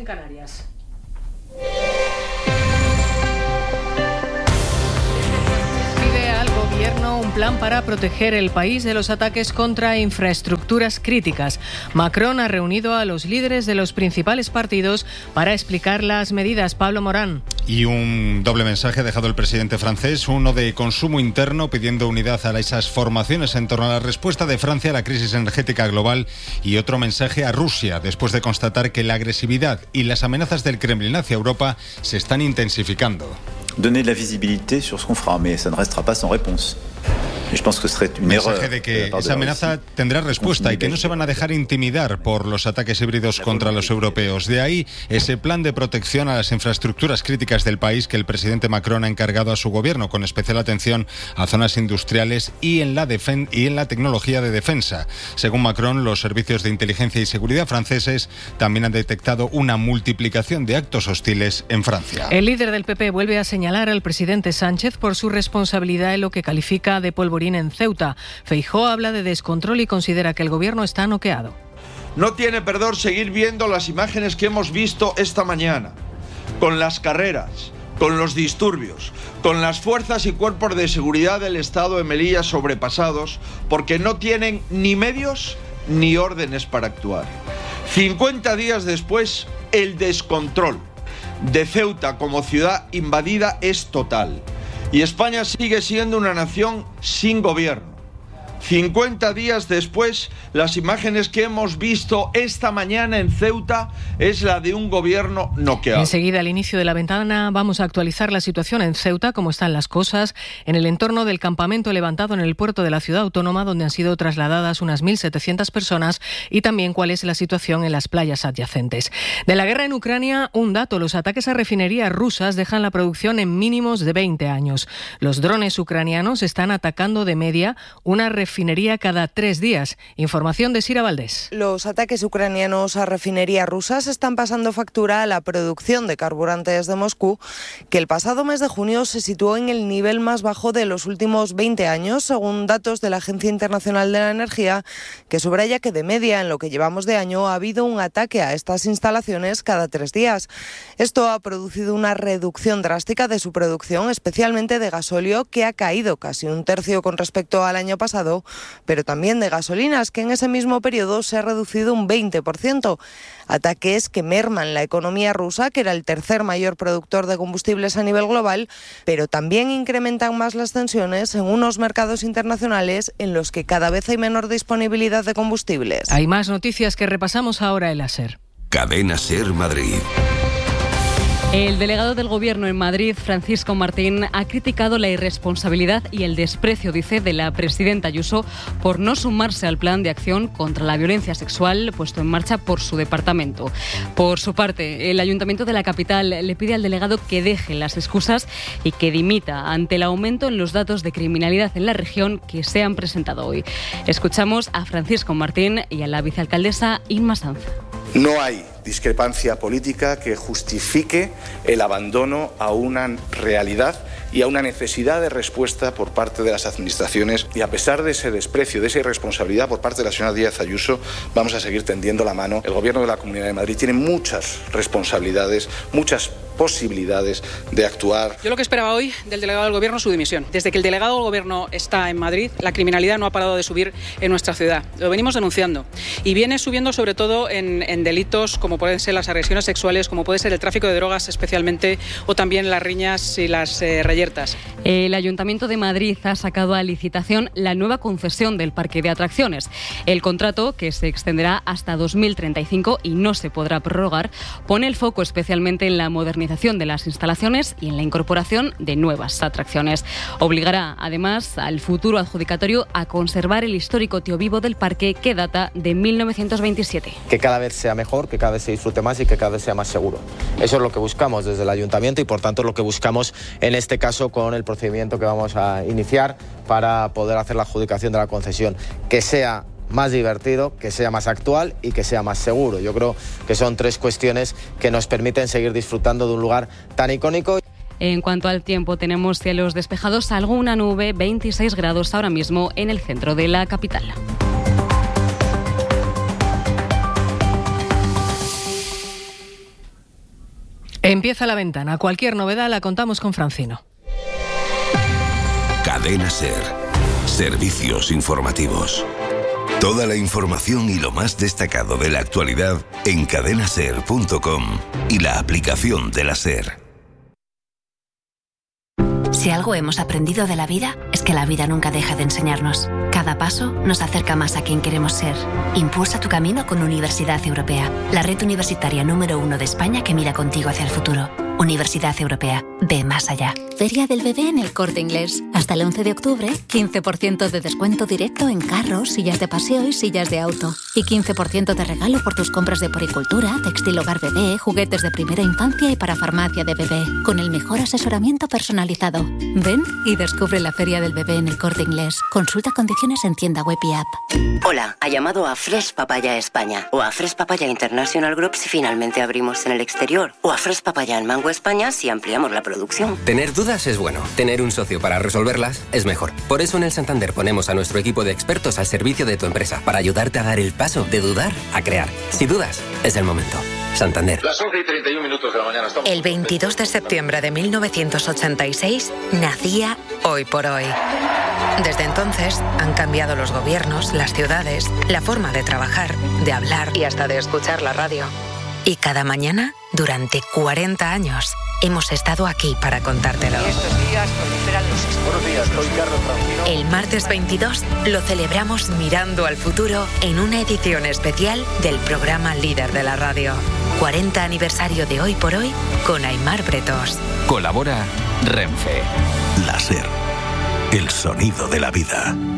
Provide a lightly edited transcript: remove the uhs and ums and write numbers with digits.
en Canarias. Al gobierno un plan para proteger el país de los ataques contra infraestructuras críticas. Macron ha reunido a los líderes de los principales partidos para explicar las medidas. Pablo Morán. Y un doble mensaje ha dejado el presidente francés, uno de consumo interno pidiendo unidad a esas formaciones en torno a la respuesta de Francia a la crisis energética global, y otro mensaje a Rusia después de constatar que la agresividad y las amenazas del Kremlin hacia Europa se están intensificando. Donner de la visibilité sur ce qu'on fera, mais ça ne restera pas sans réponse. Mensaje de que esa amenaza tendrá respuesta y que no se van a dejar intimidar por los ataques híbridos contra los europeos. De ahí ese plan de protección a las infraestructuras críticas del país que el presidente Macron ha encargado a su gobierno, con especial atención a zonas industriales y en la tecnología de defensa. Según Macron, los servicios de inteligencia y seguridad franceses también han detectado una multiplicación de actos hostiles en Francia. El líder del PP vuelve a señalar al presidente Sánchez por su responsabilidad en lo que califica de polvorín en Ceuta. Feijóo habla de descontrol y considera que el gobierno está noqueado. No tiene perdón seguir viendo las imágenes que hemos visto esta mañana, con las carreras, con los disturbios, con las fuerzas y cuerpos de seguridad del Estado de Melilla sobrepasados, porque no tienen ni medios ni órdenes para actuar. 50 días después, el descontrol de Ceuta como ciudad invadida es total. Y España sigue siendo una nación sin gobierno. 50 días después, las imágenes que hemos visto esta mañana en Ceuta es la de un gobierno noqueado. Enseguida, al inicio de la ventana, vamos a actualizar la situación en Ceuta, cómo están las cosas en el entorno del campamento levantado en el puerto de la ciudad autónoma, donde han sido trasladadas unas 1.700 personas, y también cuál es la situación en las playas adyacentes. De la guerra en Ucrania, un dato: los ataques a refinerías rusas dejan la producción en mínimos de 20 años. Los drones ucranianos están atacando de media una refinería cada 3 días. Información de Sira Valdés. Los ataques ucranianos a refinerías rusas están pasando factura a la producción de carburantes de Moscú, que el pasado mes de junio se situó en el nivel más bajo de los últimos 20 años, según datos de la Agencia Internacional de la Energía, que subraya que de media en lo que llevamos de año ha habido un ataque a estas instalaciones cada 3 días. Esto ha producido una reducción drástica de su producción, especialmente de gasóleo, que ha caído casi 1/3 con respecto al año pasado, pero también de gasolinas, que en ese mismo periodo se ha reducido un 20%. Ataques que merman la economía rusa, que era el tercer mayor productor de combustibles a nivel global, pero también incrementan más las tensiones en unos mercados internacionales en los que cada vez hay menor disponibilidad de combustibles. Hay más noticias que repasamos ahora en la SER. Cadena SER Madrid. El delegado del Gobierno en Madrid, Francisco Martín, ha criticado la irresponsabilidad y el desprecio, dice, de la presidenta Ayuso por no sumarse al plan de acción contra la violencia sexual puesto en marcha por su departamento. Por su parte, el Ayuntamiento de la capital le pide al delegado que deje las excusas y que dimita ante el aumento en los datos de criminalidad en la región que se han presentado hoy. Escuchamos a Francisco Martín y a la vicealcaldesa Inma Sanz. No hay discrepancia política que justifique el abandono a una realidad y a una necesidad de respuesta por parte de las administraciones, y a pesar de ese desprecio, de esa irresponsabilidad por parte de la señora Díaz Ayuso, vamos a seguir tendiendo la mano. El Gobierno de la Comunidad de Madrid tiene muchas responsabilidades, muchas posibilidades de actuar. Yo lo que esperaba hoy del delegado del Gobierno es su dimisión. Desde que el delegado del Gobierno está en Madrid, la criminalidad no ha parado de subir en nuestra ciudad. Lo venimos denunciando y viene subiendo sobre todo en delitos como pueden ser las agresiones sexuales, como puede ser el tráfico de drogas especialmente, o también las riñas y las reyertas. El Ayuntamiento de Madrid ha sacado a licitación la nueva concesión del parque de atracciones. El contrato, que se extenderá hasta 2035 y no se podrá prorrogar, pone el foco especialmente en la modernización de las instalaciones y en la incorporación de nuevas atracciones. Obligará, además, al futuro adjudicatario a conservar el histórico tío vivo del parque, que data de 1927. Que cada vez sea mejor, que cada vez se disfrute más y que cada vez sea más seguro. Eso es lo que buscamos desde el Ayuntamiento y, por tanto, lo que buscamos en este caso con el procedimiento que vamos a iniciar para poder hacer la adjudicación de la concesión. Que sea más divertido, que sea más actual y que sea más seguro. Yo creo que son 3 cuestiones que nos permiten seguir disfrutando de un lugar tan icónico. En cuanto al tiempo, tenemos cielos despejados, alguna nube, 26 grados ahora mismo en el centro de la capital. Empieza La Ventana. Cualquier novedad la contamos con Francino. Cadena SER. Servicios informativos. Toda la información y lo más destacado de la actualidad en cadenaser.com y la aplicación de la SER. Si algo hemos aprendido de la vida, es que la vida nunca deja de enseñarnos. Cada paso nos acerca más a quien queremos ser. Impulsa tu camino con Universidad Europea, la red universitaria número 1 de España que mira contigo hacia el futuro. Universidad Europea, ve más allá. Feria del Bebé en El Corte Inglés. Hasta el 11 de octubre, 15% de descuento directo en carros, sillas de paseo y sillas de auto. Y 15% de regalo por tus compras de poricultura, textil hogar bebé, juguetes de primera infancia y para farmacia de bebé. Con el mejor asesoramiento personalizado. Ven y descubre la Feria del Bebé en El Corte Inglés. Consulta condiciones en tienda web y app. Hola, ha llamado a Fresh Papaya España o a Fresh Papaya International Group si finalmente abrimos en el exterior o a Fresh Papaya en Mango España si ampliamos la producción. Tener dudas es bueno, tener un socio para resolverlas es mejor. Por eso en el Santander ponemos a nuestro equipo de expertos al servicio de tu empresa para ayudarte a dar el paso de dudar a crear. Si dudas, es el momento. Santander. Las 11:31 de la mañana. El 22 de septiembre de 1986 nacía Hoy por Hoy. Desde entonces han cambiado los gobiernos, las ciudades, la forma de trabajar, de hablar y hasta de escuchar la radio. Y cada mañana, durante 40 años, hemos estado aquí para contártelo. Buenos días, soy Carlos Francino. El martes 22 lo celebramos mirando al futuro en una edición especial del programa líder de la radio. 40 aniversario de Hoy por Hoy con Aimar Bretos. Colabora Renfe. La SER. El sonido de la vida.